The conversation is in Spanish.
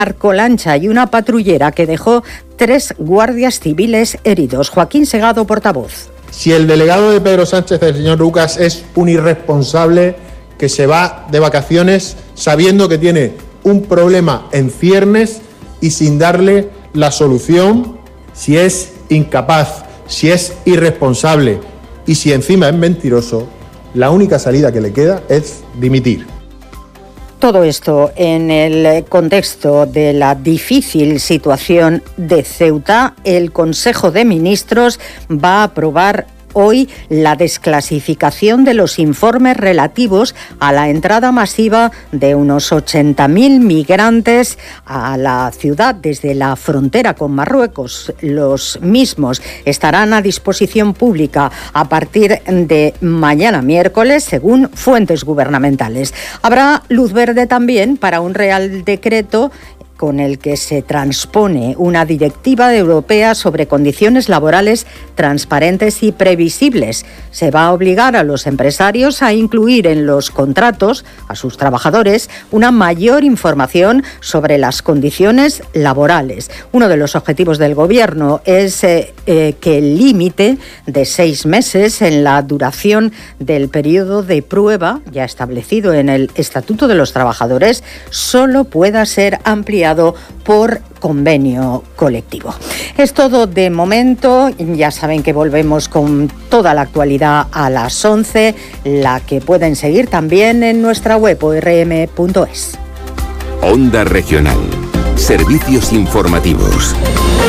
Arcolancha y una patrullera que dejó 3 guardias civiles heridos. Joaquín Segado, portavoz. Si el delegado de Pedro Sánchez, el señor Lucas, es un irresponsable que se va de vacaciones sabiendo que tiene un problema en ciernes y sin darle la solución, si es incapaz, si es irresponsable y si encima es mentiroso, la única salida que le queda es dimitir. Todo esto en el contexto de la difícil situación de Ceuta. El Consejo de Ministros va a aprobar hoy la desclasificación de los informes relativos a la entrada masiva de unos 80.000 migrantes a la ciudad desde la frontera con Marruecos. Los mismos estarán a disposición pública a partir de mañana miércoles, según fuentes gubernamentales. Habrá luz verde también para un Real Decreto con el que se transpone una directiva europea sobre condiciones laborales transparentes y previsibles. Se va a obligar a los empresarios a incluir en los contratos a sus trabajadores una mayor información sobre las condiciones laborales. Uno de los objetivos del Gobierno es que el límite de 6 meses en la duración del periodo de prueba, ya establecido en el Estatuto de los Trabajadores, solo pueda ser ampliado por convenio colectivo. Es todo de momento. Ya saben que volvemos con toda la actualidad a las 11, la que pueden seguir también en nuestra web orm.es. Onda Regional. Servicios informativos.